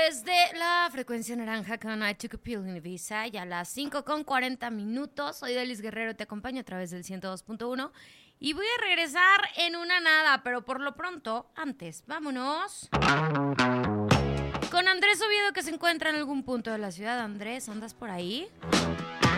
través de la frecuencia naranja con I Took a Pill in Ibiza, ya a las 5:40. Soy Delis Guerrero, te acompaño a través del 102.1 y voy a regresar en una nada, pero por lo pronto, antes, vámonos con Andrés Oviedo, que se encuentra en algún punto de la ciudad. Andrés, ¿andas por ahí?